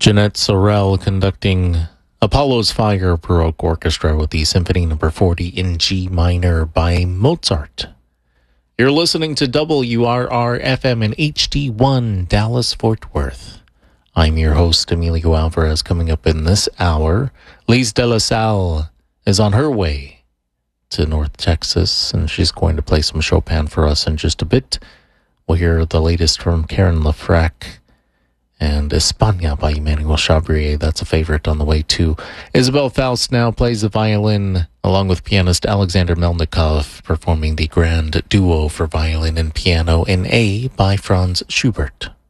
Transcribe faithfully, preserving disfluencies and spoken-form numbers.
Jeanette Sorel conducting Apollo's Fire Baroque Orchestra with the Symphony Number forty in G minor by Mozart. You're listening to W R R F M and H D one Dallas-Fort Worth. I'm your host, Emilio Alvarez. Coming up in this hour, Lise de la Salle is on her way to North Texas, and she's going to play some Chopin for us in just a bit. We'll hear the latest from Karen Lefrak and España by Emmanuel Chabrier. That's a favorite on the way too. Isabel Faust now plays the violin along with pianist Alexander Melnikov, performing the grand duo for violin and piano in A by Franz Schubert.